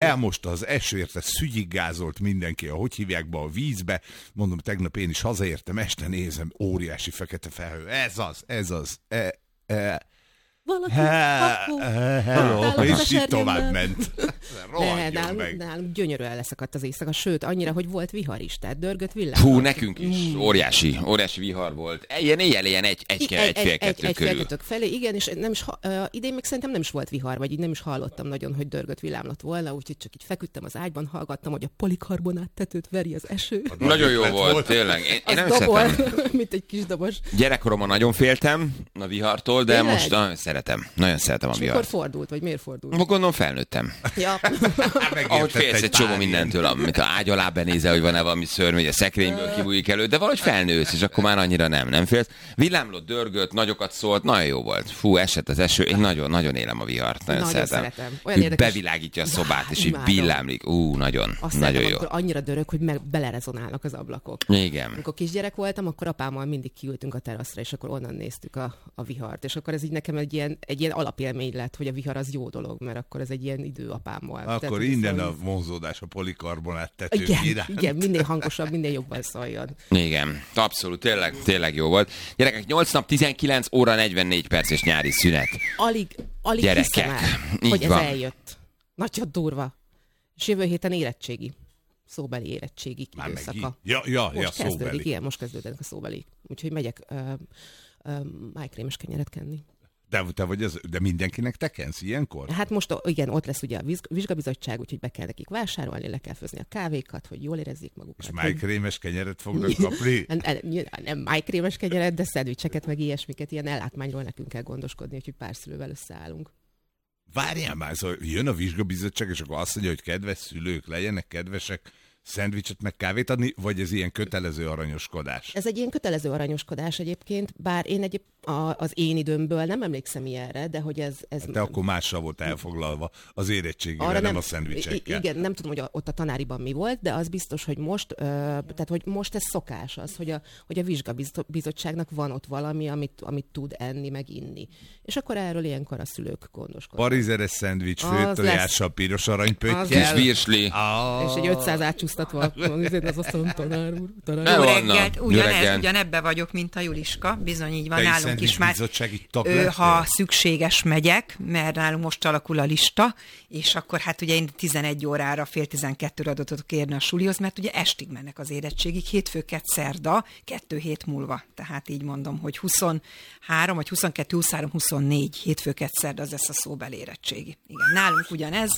elmosta az eső, érte szügyiggázolt mindenki, ahogy hívják be a vízbe. Mondom, tegnap én is hazaértem, este nézem, óriási fekete felhő. Ez az. Valaki, Hello, és így tovább ment. Nálunk gyönyörűen leszakadt az éjszaka, sőt, annyira, hogy volt vihar is, tehát dörgött villám. Hú, nekünk is óriási vihar volt. Ilyen éjjel egy fél kettők felé, igen, és nem is, idén még szerintem nem is volt vihar, vagy így nem is hallottam nagyon, hogy dörgött villámlott volna, úgyhogy csak így feküdtem az ágyban, hallgattam, hogy a polikarbonát tetőt veri az eső. Nagyon jó volt, tényleg. Én nem szeretem. Mint egy kis dobos. Gyerekkoromban nagyon féltem a vihartól, de most nagyon szeretem a vihart. Mikor fordult, vagy miért fordult? Gondolom felnőttem. Ja. Ahogy félsz egy csomó mindentől, amit a ágy alá benézel, hogy van-e valami szörny, hogy a szekrényből kibújik elő, de valahogy felnősz, és akkor már annyira nem félsz. Villámlott, dörgött, nagyokat szólt, nagyon jó volt. Fú, esett az eső, én nagyon élem a vihart, nagyon szeretem. Olyan érdekes... Bevilágítja a szobát, és így villámlik. Nagyon jó. Akkor annyira dörög, hogy belerezonálnak az ablakok. Igen. Amikor kisgyerek voltam, akkor apámmal mindig kiültünk a teraszra, és akkor onnan néztük a vihart, és akkor ez így nekem egy ilyen alapélmény lett, hogy a vihar az jó dolog, mert akkor ez egy ilyen időapámmal. Akkor innen a vonzódás a polikarbonát tetők iránt. Igen, minél hangosabb, minél jobban szóljon. Igen, abszolút, tényleg jó volt. Gyerekek, 8 nap, 19 óra, 44 perc és nyári szünet. Alig hiszem el, hogy ez eljött. Nagyon durva. És jövő héten érettségi. Szóbeli érettségi időszaka. Most kezdődik, igen, most kezdődnek a szóbeli. Úgyhogy megyek májkrémes kenyeret kenni. De mindenkinek te kensz ilyenkor? Hát most igen, ott lesz ugye a vizsgabizottság, úgyhogy be kell nekik vásárolni, le kell főzni a kávékat, hogy jól érezzék magukat. És májkrémes kenyeret fognak kapni? Nem májkrémes kenyeret, de szendvicseket, meg ilyesmiket, ilyen ellátmányról nekünk kell gondoskodni, úgyhogy pár szülővel összeállunk. Várjál már, szóval jön a vizsgabizottság, és akkor azt mondja, hogy kedves szülők, legyenek kedvesek szendvicset meg kávét adni, vagy ez ilyen kötelező aranyoskodás? Ez egy ilyen kötelező aranyoskodás egyébként, bár én az én időmből nem emlékszem ilyenre, de hogy ez... De akkor mással volt elfoglalva az érettségével, nem a szendvicsekkel. Igen, nem tudom, hogy ott a tanáriban mi volt, de az biztos, hogy most, tehát hogy most ez szokás az, hogy a vizsgabizottságnak van ott valami, amit tud enni, meg inni. És akkor erről ilyenkor a szülők gondoskodnak. Parizeres szendvics, főtojással, piros aranypöttyel. Kis virsli. És egy 500 átcsúsztatva az asztalon, tanár úr. Jó reggelt, ugyanebbe vagyok, mint a Juliska, bizony így van, nálunk is már, ha szükséges megyek, mert nálunk most alakul a lista, és akkor hát ugye én 11 órára, fél 12-re adatot kérni a sulihoz, mert ugye estig mennek az érettségig, hétfőket szerda, 2 hét múlva. Tehát így mondom, hogy 23, vagy 22, 23, 24 hétfőket szerda, az lesz a szóbeli érettségi. Igen, nálunk ugyanez.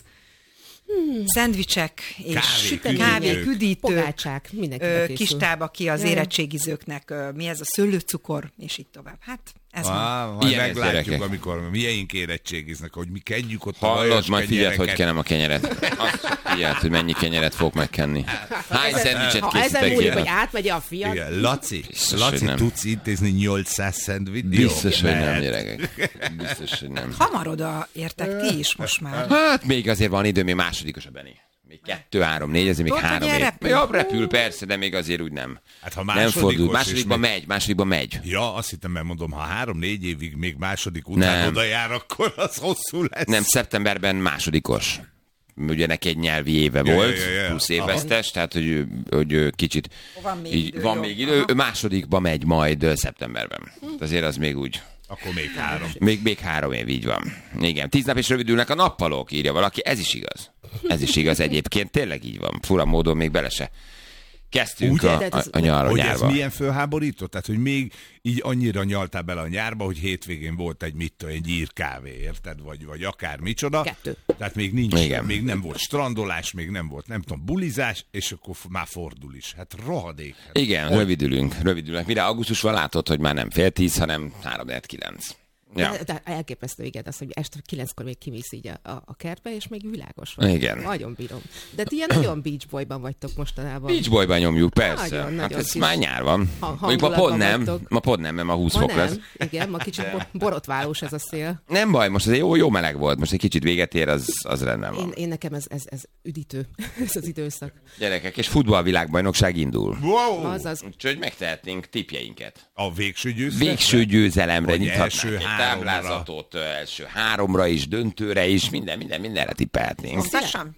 Szendvicsek és kávé, üdítő, pogácsák, mindenki kis táb, aki az érettségizőknek, mi ez a szőlőcukor, és így tovább. Hát ez van. Majd meglátjuk, amikor miénk érettségiznek, hogy mi kenjük ott hallod, majd figyeld, hogy kenem a kenyeret. Figyeld, hogy mennyi kenyeret fogok megkenni. Hány szendvicset készítek? Ha ezen múlik, hogy átmegy a fiat. Igen, Laci, tudsz intézni 800 szendvit? Biztos, hogy nem, gyerekek. Biztos, hogy nem. Hamar oda értek ti is most már. Hát még azért van idő, még másodikos a Benni. Még 2, 3, 4, ezért még 3 év. Jobb repül, persze, de még azért úgy nem. Hát ha nem fordul. Másodikban megy. Ja, azt hittem, mert mondom, ha 3-4 évig még második után oda jár, akkor az hosszú lesz. Nem, szeptemberben másodikos. Ugye neki egy nyelvi éve volt, plusz évvesztes, tehát hogy kicsit van még idő. Másodikba megy majd szeptemberben. Azért az még úgy. Akkor még 3. Még 3 év, így van. Igen, 10 nap és rövidülnek a nappalok, írja valaki. Ez is igaz. Ez is igaz egyébként, tényleg így van. Fura módon még bele se kezdtünk a nyarra. Hogy ez milyen fölháborító? Tehát, hogy még így annyira nyaltál bele a nyárba, hogy hétvégén volt egy gyír kávé, érted? Vagy akár micsoda. 2. Tehát még még nem volt strandolás, még nem volt, nem tudom, bulizás, és akkor már fordul is. Hát rohadék. Igen, rövidülünk. Mire augusztus van, látod, hogy már nem fél 10, hanem 3-9. Ja. De elképesztő, igen, az, hogy este 9-kor még kimész így a kertbe, és még világos van. Igen. Nagyon bírom. De ti ilyen nagyon Beach Boyban vagytok mostanában. Beach Boyban nyomjuk, persze. Nagyon, hát ez már nyár van. Mondjuk ma pont nem, mert ma 20 fok lesz. Igen, ma kicsit borotválós ez a szél. Nem baj, most ez jó meleg volt, most egy kicsit véget ér, az rendben van. Én nekem ez üdítő, ez az időszak. Gyerekek, és futballvilágbajnokság indul. Wow! Azaz. Úgyhogy megtehetnénk tippjeinket. A végső győzelemre nyithatnánk. Táblázatot első 3-ra is, döntőre is, mindenre tippelhetnénk.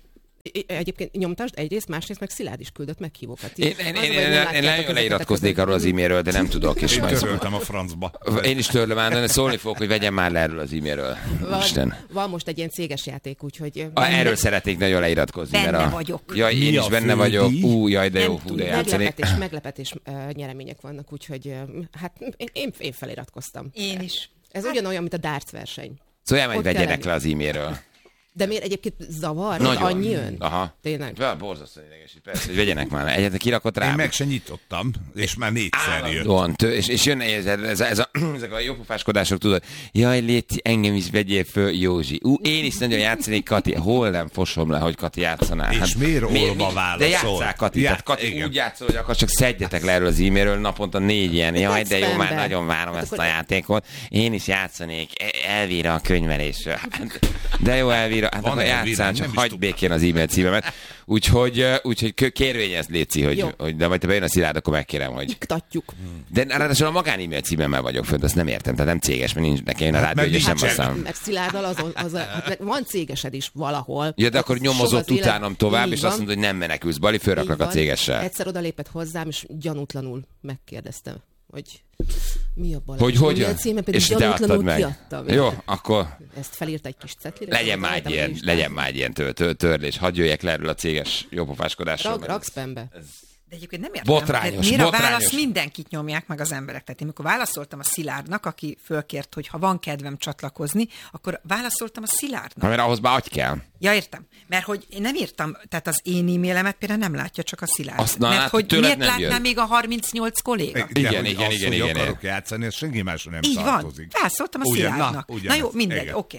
Egyébként nyomtasd egyrészt, másrészt meg Szilárd is küldött meghívókat. Én leiratkoznék arról az e-mailről, de nem tudok. És én töröltem a francba. Én is törlöm ám, de szólni fogok, hogy vegyen már le erről az e-mailről. Van most egy ilyen céges játék, úgyhogy... Erről szeretnék nagyon leiratkozni. Benne vagyok. Jaj, én is benne vagyok. Jaj, de jó, de játszanék. Meglepetés nyeremények vannak, úgyhogy hát én feliratkoztam. Én is. Ez ugyanolyan, mint a darts verseny. Szóval hogy vegyenek le az e-mailről. De miért egyébként zavar, hogy annyi jön? Aha. Tényleg? Borzasztóan idegesít, persze, hogy vegyenek már. Egyetlen kirakott rám. Én meg se nyitottam, és már 4-szer jött. És jön ezek a jópofáskodások, tudod, jaj, légy, engem is vegyél föl, Józsi. Én is nagyon játszanék, Kati. Hol nem fosom le, hogy Kati játszanál? És miért olva válaszol? De játsszál, Kati. Tehát Kati igen. úgy játszol, hogy akkor csak szedjetek le erről az e-mailről naponta 4 ilyen. Jaj, de jó, már nagyon várom ezt a játékot. Én is játszanék Elvira a könyvelésről. De jó, Elvira. Hát akkor játszál, csak hagyd békén az e-mail címemet. Úgyhogy kérvényezd, Léci, hogy de majd te bejön a Szilárd, akkor megkérem, hogy... Iktatjuk. De ráadásul a magán e-mail címemmel vagyok fönt, azt nem értem, tehát nem céges, mert nincs nekem a rádió, hogy sem basszám. Mert Szilárddal van cégesed is valahol. Ja, de akkor nyomozott utánam tovább, és azt mondod, hogy nem menekülsz, Bali, fölraknak a cégessel. Egyszer odalépett hozzám, és gyanútlanul megkérdeztem, hogy mi a Balázs? Hogy címe, pedig és te adtad meg. Kiadtam. Jó, akkor... Ezt felírt egy kis cetlire. Legyen már egy ilyen törlés. Hadd jöjjek le erről a céges jópofáskodásról. Raksz spambe. De egyébként nem értem. Botrányos. Miért a válasz mindenkit nyomják meg az emberek? Tehát én amikor válaszoltam a Szilárdnak, aki fölkért, hogy ha van kedvem csatlakozni, akkor válaszoltam a Szilárdnak. Mert ahhoz már agy kell. Ja, értem. Mert hogy én nem írtam, tehát az én e-mailemet például nem látja csak a Szilárd. Mert hogy miért látná még a 38 kolléga? Igen. akarok játszani, ez senki másra nem így tartozik. Van. Válaszoltam a Szilárdnak. Na jó, mindegy, oké.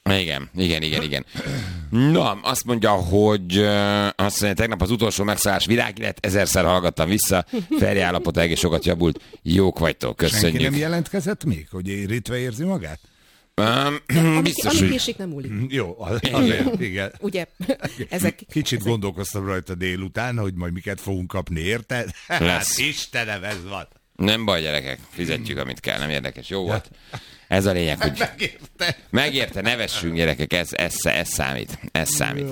Igen. Na, azt mondja, hogy tegnap az utolsó megszállás világélet, 1000-szer hallgattam vissza, Feri állapota egész sokat javult, jók vagytok, köszönjük. Senki nem jelentkezett még, hogy érítve érzi magát? Biztos, ami késik, nem múlik. Jó, azért, igen. Ugye, ezek... Kicsit gondolkoztam rajta délután, hogy majd miket fogunk kapni, érted? Hát Istenem, ez van. Nem baj, gyerekek, fizetjük, amit kell, nem érdekes. Jó volt. Ez a lényeg, hogy... Megérte, nevessünk, gyerekek, ez számít. Ez számít.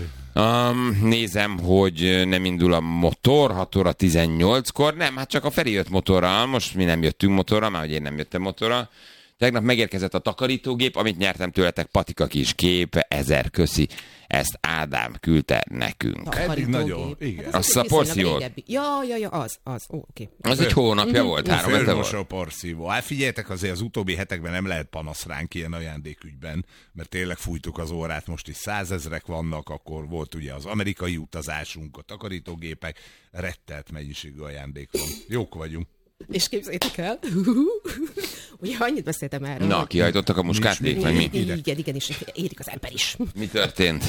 Nézem, hogy nem indul a motor, 6 óra 18-kor. Nem, hát csak a Feri jött motorral, most mi nem jöttünk motorral, már hogy én nem jöttem motorral. Tegnap megérkezett a takarítógép, amit nyertem tőletek, patika kis kép, 1000 köszi. Ezt Ádám küldte nekünk. Eddig nagyon, igen. Hát az a porszívó. Ja, az. Oké. Az egy hónapja volt, 3 hete volt. Fölmosó porszívó. Hát figyeljetek, azért az utóbbi hetekben nem lehet panasz ránk ilyen ajándékügyben, mert tényleg fújtuk az órát, most is 100 000 vannak, akkor volt ugye az amerikai utazásunk, a takarítógépek, rettelt mennyiségű ajándék van. Jók vagyunk. És képzeljétek el, ugye annyit beszéltem erről. Na, kihajtottak a muskátlék, vagy mi? Igen, és érik az ember is. Mi történt?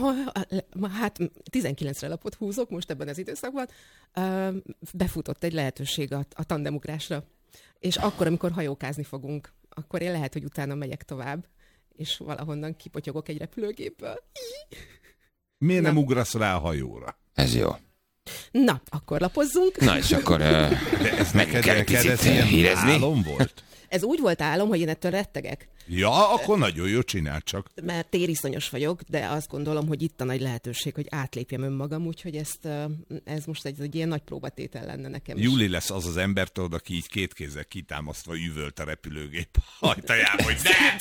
Hát 19-re lapot húzok most ebben az időszakban. Befutott egy lehetőség a tandemugrásra. És akkor, amikor hajókázni fogunk, akkor én lehet, hogy utána megyek tovább, és valahonnan kipotyogok egy repülőgépből. Miért nem ugrasz rá a hajóra? Ez jó. Na, akkor lapozzunk. Na, és akkor meg kell picit hírezni. Álom volt? Ez úgy volt álom, hogy én ettől rettegek. Ja, akkor nagyon jó, csinál csak. Mert tériszonyos vagyok, de azt gondolom, hogy itt a nagy lehetőség, hogy átlépjem önmagam, úgyhogy ez most egy ilyen nagy próbatétel lenne nekem is. Júli lesz az az ember, tudod, aki így két kézzel kitámasztva üvölt a repülőgép ajtaján, hogy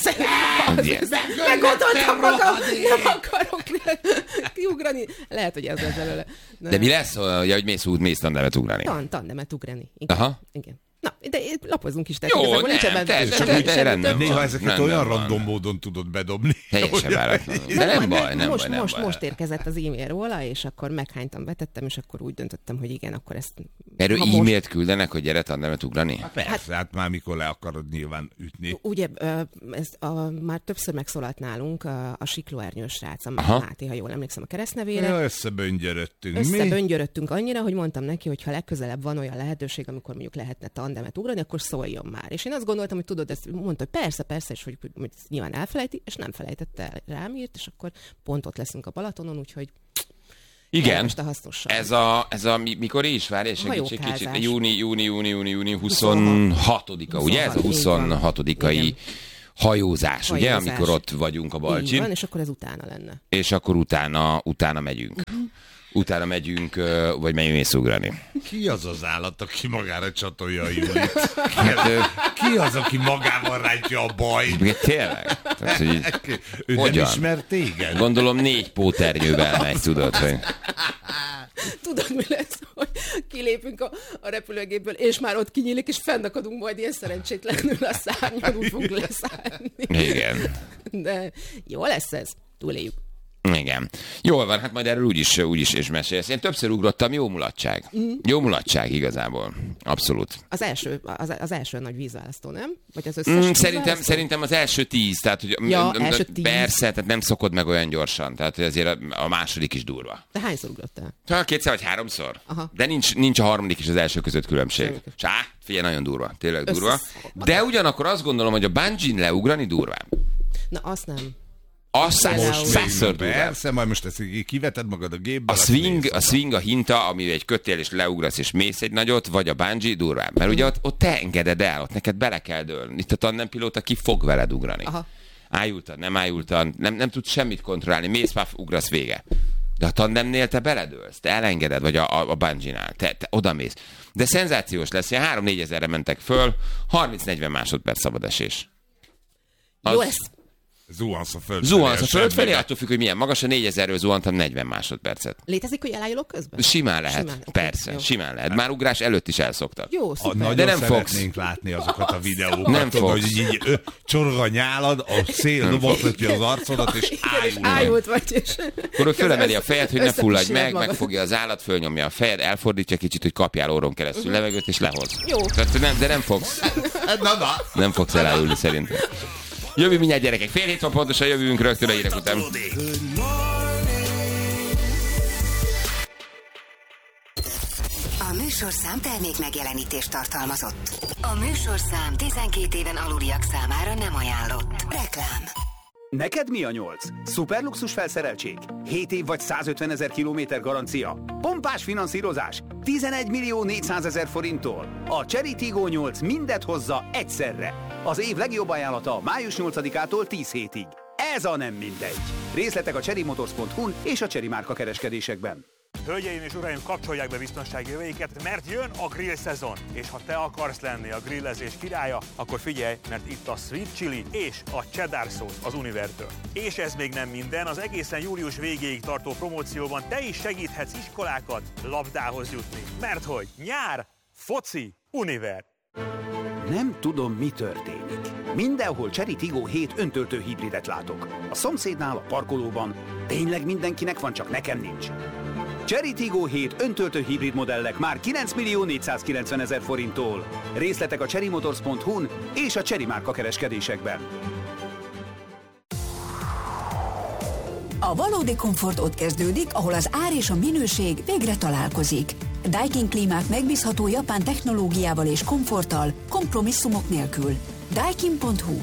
meggondoltam magam, nem akarok kiugrani. Lehet, hogy ez lesz belőle. De mi lesz, hogy mész tandemet ugrani? Tandemet ugrani. Aha. Igen. Na, de lapozunk is. Jó, rendben. Néha ezeket olyan random módon tudod bedobni. Teljesen váratlanul. De nem baj. Most érkezett az e-mail róla, és akkor meghánytam, betettem, és akkor úgy döntöttem, hogy igen, akkor ezt... Erről e-mailt küldenek, hogy gyere tandemet ugrani? Persze, hát már mikor le akarod nyilván ütni. Ugye, már többször megszólalt nálunk a Siklóernyős srác, a Máté, ha jól emlékszem a keresztnevére. Ja, összeböngyörödtünk. Összeböngyörödtünk annyira, hogy mondtam neki, hogy ha legközelebb van olyan lehetőség, amikor mondjuk lehetne tandemet ugrani, akkor szóljon már. És én azt gondoltam, hogy tudod, ezt mondta, hogy persze, és hogy nyilván elfelejti, és nem felejtette el, rám írt, és akkor pont ott leszünk a Balatonon, úgyhogy igen, ez a mikor is várj, és segítség kicsit, júni 26-a, ugye? Ez a 26-ai hajózás, ugye, amikor ott vagyunk a Balcsin. Van, és akkor ez utána lenne. És akkor utána megyünk. Utána megyünk, vagy mész ugrani. Ki az az állat, aki magára csatolja a Julit? Ki az, aki magával rántja a bajt? Tényleg? Tehát, ő hogyan? Nem ismer téged? Gondolom 4 póternyővel megy, tudod, hogy... Tudod, mi lesz, hogy kilépünk a repülőgépből, és már ott kinyílik, és fennakadunk majd ilyen szerencsétlenül a szárnyon, úgy fogunk leszállni. Igen. De jó lesz ez, túléljük. Igen. Jól van, hát majd erről úgyis és mesélsz. Én többször ugrottam, jó mulatság. Jó mulatság igazából. Abszolút. Az első nagy vízválasztó, nem? Vagy az összes szerintem az első 10, tehát hogy első 10. Persze, tehát nem szokod meg olyan gyorsan, tehát hogy azért a második is durva. De hányszor ugrottál? 2 vagy 3-szor. Aha. De nincs a harmadik és az első között különbség. Figyelj, nagyon durva, tényleg durva. De ugyanakkor azt gondolom, hogy a bungee-n leugrani durvább. Na, azt nem. Azt százszor persze, majd most ezt kiveted magad a gépbe. A swing, a hinta, ami egy kötél, és leugrasz, és mész egy nagyot, vagy a bungee durvább. Mert ugye ott te engeded el, ott neked bele kell dőlni. Itt a tandempilóta ki fog veled ugrani. Aha. Ájultan, nem ájultan, nem tudsz semmit kontrollálni, mész, paf, ugrasz, vége. De a tandemnél te beledőlsz, te elengeded, vagy a bungee-nál, te odamész. De szenzációs lesz, ilyen 3-4 ezerre mentek föl, 30-40 másodperc szabadesés. Jó lesz. Zuhansz a föld felé, attól függ, hogy milyen magas, a 4000-ről zuhantam 40 másodpercet. Létezik, hogy elájulok közben? Simán lehet, persze, okay, simán lehet. Már ugrás előtt is elszoktak. Jó, szuper. De nem szeretnénk látni azokat a videókat. Nem fogsz. Hogy így csorog a nyálad, a szél dobogtatja az arcodat, és ájult vagy. És akkor ő fölemeli a fejed, hogy ne fulladj meg, megfogja az állat, fölnyomja a fejed, elfordítja kicsit, hogy kapjál orron keresztül levegőt, és lehoz. Jó. De nem fogsz. Nem fogsz elájulni szerintem. Jövő mindjárt, gyerekek. 6:30 van pontosan, jövünk rögtön a hírek után. A műsorszám termék megjelenítést tartalmazott. A műsorszám 12 éven aluliak számára nem ajánlott. Reklám. Neked mi a 8? Szuperluxus felszereltség? 7 év vagy 150 000 kilométer garancia? Pompás finanszírozás? 11 400 000 forinttól? A Chery Tiggo 8 mindet hozza egyszerre. Az év legjobb ajánlata május 8-ától 10 hétig. Ez a nem mindegy. Részletek a cherrymotors.hu-n és a Chery márka kereskedésekben. Hölgyeim és uraim, kapcsolják be biztonsági öveiket, mert jön a grill szezon. És ha te akarsz lenni a grillezés királya, akkor figyelj, mert itt a sweet chili és a cheddar sauce az Univertől. És ez még nem minden, az egészen július végéig tartó promócióban te is segíthetsz iskolákat labdához jutni. Mert hogy nyár, foci, Univer. Nem tudom, mi történik. Mindenhol Chery Tiggo 7 öntöltő hibridet látok. A szomszédnál, a parkolóban. Tényleg mindenkinek van, csak nekem nincs. Chery Tiggo 7 öntöltő hibrid modellek már 9 490 000 forinttól. Részletek a cherrymotors.hu-n és a Chery márka kereskedésekben. A valódi komfort ott kezdődik, ahol az ár és a minőség végre találkozik. Daikin klímák megbízható japán technológiával és komforttal, kompromisszumok nélkül. Daikin.hu.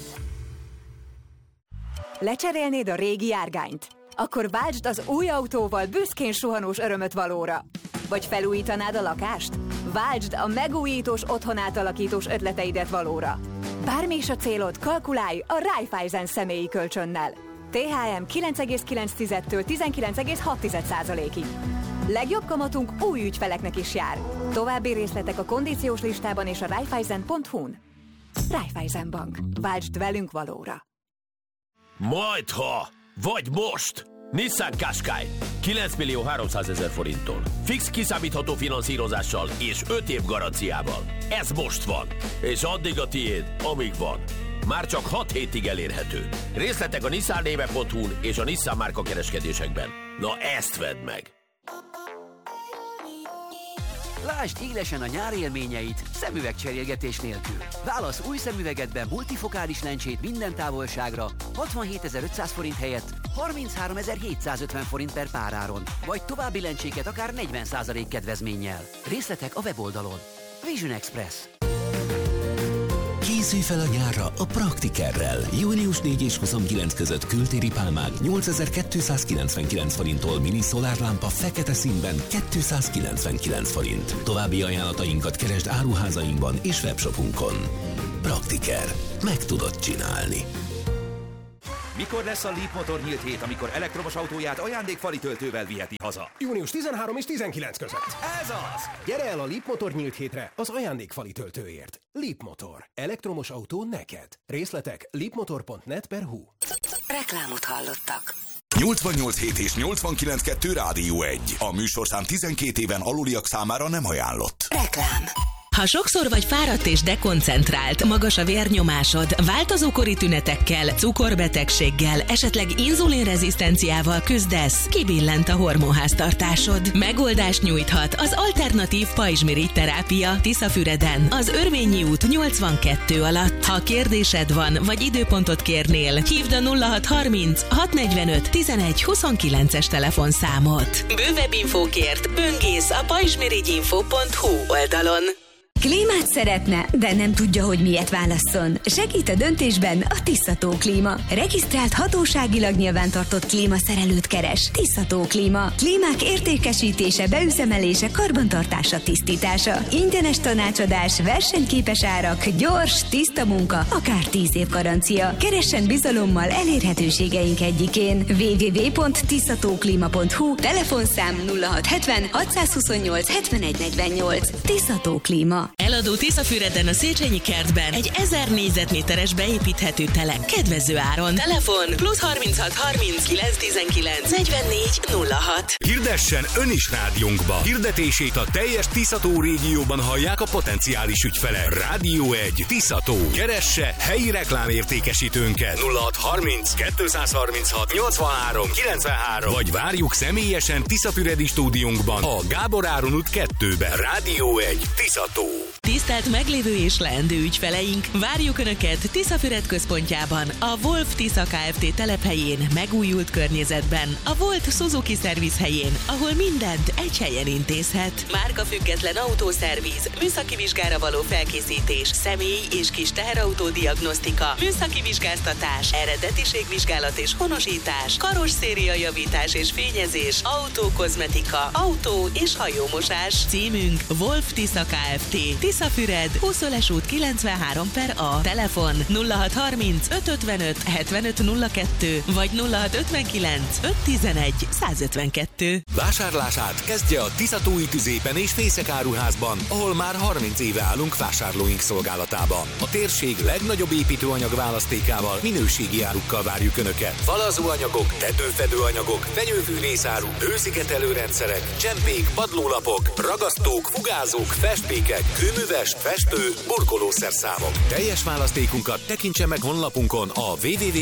Lecserélnéd a régi járgányt? Akkor váltsd az új autóval büszkén suhanós örömöt valóra. Vagy felújítanád a lakást? Váltsd a megújítós, otthonátalakítós ötleteidet valóra. Bármi is a célod, kalkulálj a Raiffeisen személyi kölcsönnel. THM 9,9-től 19,6%-ig. Legjobb kamatunk új ügyfeleknek is jár. További részletek a kondíciós listában és a Raiffeisen.hu-n. Raiffeisen Bank. Váltsd velünk valóra. Majdha! Vagy most! Nissan Qashqai 9 300 000 forinttól. Fix kiszámítható finanszírozással és 5 év garanciával. Ez most van. És addig a tiéd, amíg van. Már csak 6 hétig elérhető. Részletek a nissannéve.hu-n és a Nissan márka kereskedésekben. Na ezt vedd meg! Lásd élesen a nyár élményeit szemüvegcserélgetés nélkül. Válasz új szemüvegedben multifokális lencsét minden távolságra 67.500 forint helyett 33.750 forint per páráron, vagy további lencséket akár 40% kedvezménnyel. Részletek a weboldalon. Vision Express. Készülj fel a nyárra a Praktikerrel. Június 4 és 29 között kültéri pálmák 8299 forinttól, mini szolárlámpa fekete színben 299 forint. További ajánlatainkat keresd áruházainkban és webshopunkon. Praktiker. Meg tudod csinálni. Mikor lesz a Leap Motor nyílt hét, amikor elektromos autóját ajándékfali töltővel viheti haza? Június 13 és 19 között. Ez az! Gyere el a Leap Motor nyílt hétre az ajándékfali töltőért. Leap Motor. Elektromos autó neked. Részletek leapmotor.net/hu. Reklámot hallottak. 88.7 és 89.2 Rádió 1. A műsorszám 12 éven aluliak számára nem ajánlott. Reklám. Ha sokszor vagy fáradt és dekoncentrált, magas a vérnyomásod, változókori tünetekkel, cukorbetegséggel, esetleg inzulinrezisztenciával küzdesz, kibillent a hormonháztartásod. Megoldást nyújthat az alternatív pajzsmirigy terápia Tiszafüreden, az Örvényi út 82 alatt. Ha kérdésed van, vagy időpontot kérnél, hívd a 0630 645 11 29-es telefonszámot. Bővebb infókért böngész a pajzsmirigyinfo.hu oldalon. Klímát szeretne, de nem tudja, hogy miért válasszon. Segít a döntésben a Tiszató Klíma. Regisztrált hatóságilag nyilvántartott klímaszerelőt keres. Tiszató Klíma. Klímák értékesítése, beüzemelése, karbantartása, tisztítása. Ingyenes tanácsadás, versenyképes árak, gyors, tiszta munka, akár 10 év garancia. Keressen bizalommal elérhetőségeink egyikén. www.tiszatóklima.hu. Telefonszám 0670 628 7148. Tiszató Klíma. Eladó Tiszafüreden a Széchenyi kertben egy 1000 négyzetméteres beépíthető telek kedvező áron. Telefon +36 30 919 44 06. Hirdessen ön is rádiónkba. Hirdetését a teljes Tiszató régióban hallják a potenciális ügyfele. Rádió 1 Tiszató. Keresse helyi reklámértékesítőnket 06 30 236 83 93 vagy várjuk személyesen Tiszafüredi stúdiónkban a Gábor Áron út 2-ben. Rádió 1 Tiszató. Tisztelt meglévő és leendő ügyfeleink, várjuk Önöket Tiszafüred központjában, a Wolf Tisza Kft. Telephelyén, megújult környezetben, a Volt Suzuki Service helyén, ahol mindent egy helyen intézhet. Márkafüggetlen autószerviz, műszaki vizsgára való felkészítés, személy- és kis teherautó diagnosztika, műszaki vizsgáztatás, eredetiségvizsgálat és honosítás, karosszériajavítás és fényezés, autókozmetika, autó- és hajómosás. Címünk Wolf Tisza Kft. Tiszafüred, 20-es út 93/A. Telefon 0630 555 7502 vagy 0659 511 152. Vásárlását kezdje a Tiszatói Tüzépen és Fészek áruházban, ahol már 30 éve állunk vásárlóink szolgálatába. A térség legnagyobb építőanyag választékával, minőségi árukkal várjuk Önöket. Falazóanyagok, tetőfedőanyagok, fenyőfűrészáruk, hőszigetelőrendszerek, csempék, padlólapok, ragasztók, fugázók, festmékek, kőműves, festő, burkolószerszámok. Teljes választékunkat tekintse meg honlapunkon a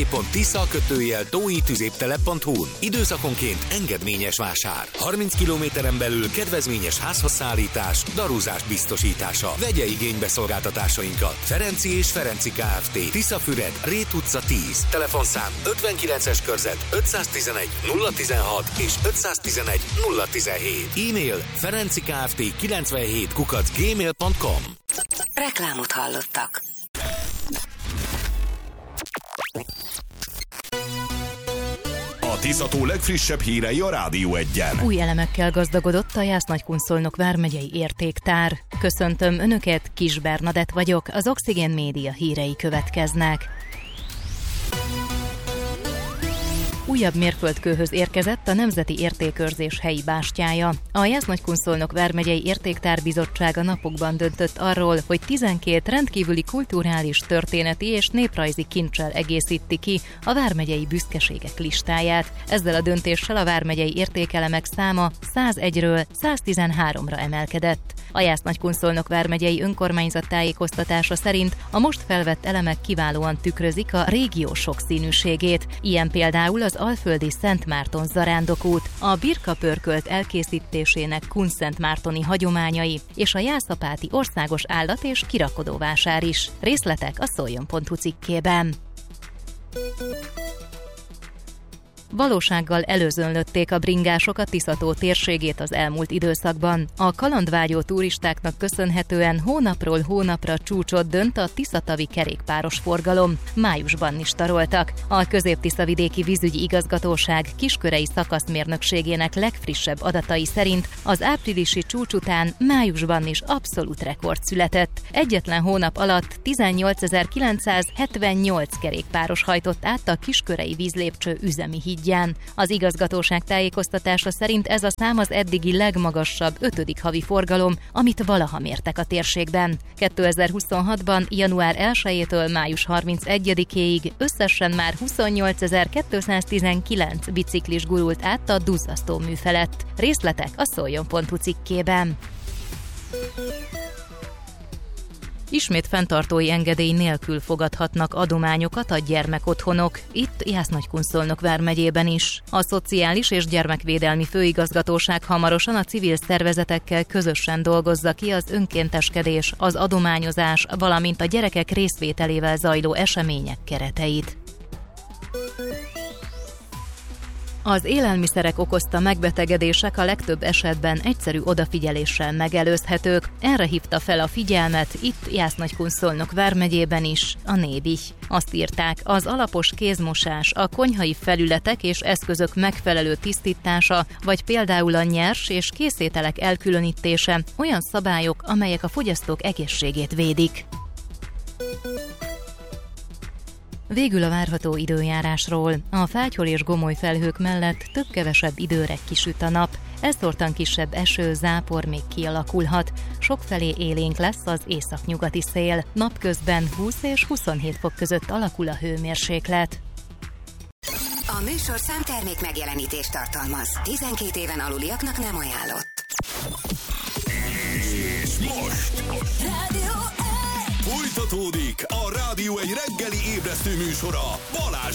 www.tisza-tóitüzéptelep.hu-n. Időszakonként engedményes vásár. 30 kilométeren belül kedvezményes házhozszállítás, darúzás biztosítása. Vegye igénybe szolgáltatásainkat. Ferenci és Ferenci Kft. Tiszafüred, Rét utca 10. Telefonszám 59-es körzet 511 016 és 511 017. E-mail ferencikft97@gmail.com. Reklámot hallottak. A Tiszató legfrissebb hírei a Rádió 1-en. Új elemekkel gazdagodott a Jász-Nagykunszolnok vármegyei értéktár. Köszöntöm Önöket, Kis Bernadett vagyok, az Oxigén Média hírei következnek. Újabb mérföldkőhöz érkezett a Nemzeti Értékőrzés helyi bástyája. A Jász-Nagykunszolnok vármegyei értéktárbizottság a napokban döntött arról, hogy 12 rendkívüli kulturális, történeti és néprajzi kincsel egészíti ki a vármegyei büszkeségek listáját. Ezzel a döntéssel a vármegyei értékelemek száma 101-ről 113-ra emelkedett. A Jász-Nagykunszolnok vármegyei önkormányzat tájékoztatása szerint a most felvett elemek kiválóan tükrözik a régió sokszínűségét. Ilyen például az alföldi Szent Márton zarándokút, a birkapörkölt elkészítésének kunszentmártoni hagyományai és a jászapáti országos állat- és kirakodóvásár is. Részletek a szoljon.hu cikkében. Valósággal előzönlötték a bringások a Tisza-tó térségét az elmúlt időszakban. A kalandvágyó turistáknak köszönhetően hónapról hónapra csúcsot dönt a tiszatavi kerékpáros forgalom. Májusban is taroltak. A Közép-Tiszavidéki Vízügyi Igazgatóság kiskörei szakaszmérnökségének legfrissebb adatai szerint az áprilisi csúcs után májusban is abszolút rekord született. Egyetlen hónap alatt 18.978 kerékpáros hajtott át a kiskörei vízlépcső üzemi hídján. Az igazgatóság tájékoztatása szerint ez a szám az eddigi legmagasabb 5. havi forgalom, amit valaha mértek a térségben. 2026-ban január 1-től május 31-ig összesen már 28.219 biciklis gurult át a duzzasztó mű felett. Részletek a szoljon.hu cikkében. Ismét fenntartói engedély nélkül fogadhatnak adományokat a gyermekotthonok, itt Jász-Nagykunszolnok vármegyében is. A Szociális és Gyermekvédelmi Főigazgatóság hamarosan a civil szervezetekkel közösen dolgozza ki az önkénteskedés, az adományozás, valamint a gyerekek részvételével zajló események kereteit. Az élelmiszerek okozta megbetegedések a legtöbb esetben egyszerű odafigyeléssel megelőzhetők. Erre hívta fel a figyelmet itt Jász-Nagykunszolnok vármegyében is a Nébi. Azt írták, az alapos kézmosás, a konyhai felületek és eszközök megfelelő tisztítása, vagy például a nyers és készételek elkülönítése olyan szabályok, amelyek a fogyasztók egészségét védik. Végül a várható időjárásról. A Fátyhol és Gomoly felhők mellett több-kevesebb időre kisüt a nap. Elszórtan kisebb eső, zápor még kialakulhat. Sokfelé élénk lesz az északnyugati szél. Napközben 20 és 27 fok között alakul a hőmérséklet. A műsorszám termék megjelenítést tartalmaz. 12 éven aluliaknak nem ajánlott. És most folytatódik a Rádió egy reggeli ébresztő műsora Balázs